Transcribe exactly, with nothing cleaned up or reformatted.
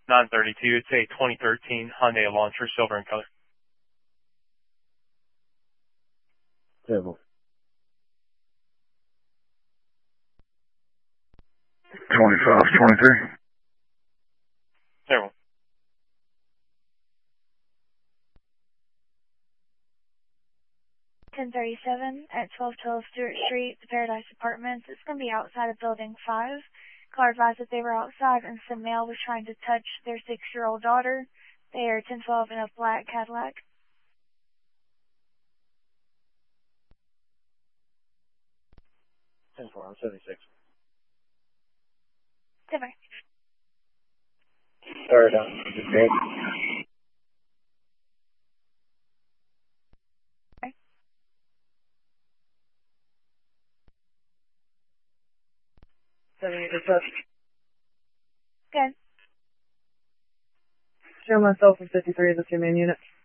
nine thirty-two. It's a twenty thirteen Hyundai Elantra, silver in color. Table. twenty-five twenty-three. Terrible. ten thirty-seven at twelve twelve Stewart Street, the Paradise Apartments. It's going to be outside of Building five. Caller advised that they were outside and some male was trying to touch their six-year-old daughter. They are ten twelve in a black Cadillac. ten four, I'm seventy-six. Never. Third down. Okay. seventy-eight touch. Good. Show myself in fifty-three, that's your main unit.